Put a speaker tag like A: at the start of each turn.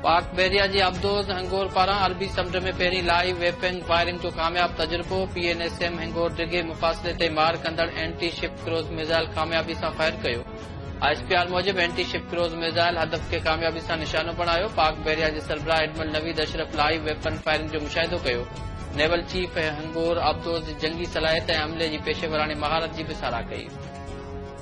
A: पाक बहरिया जी अब्दोज़ हंगोर पारां अरबी समुंड में पहिरीं लाइव वेपन फायरिंग जो कामयाब तजुर्बो। PNSM हंगोर डिघे मुफ़ासिले ते मार कंदड़ एंटी शिप क्रूज़ मिसाइल कामयाबी सां फायर कयो। ISPR मूजिब एंटी शिप क्रूज़ मिसाइल हदफ़ खे कामयाबी सां निशानो बणायो। पाक बहरिया जे सरबराह admiral Naveed Ashraf live weapon firing जो मुशाहिदो कयो। नेवल चीफ हंगोर अब्दोज़ जी जंगी सलाहियत ऐं अमले जी पेशेवरानी महारत जी बि साराह कई।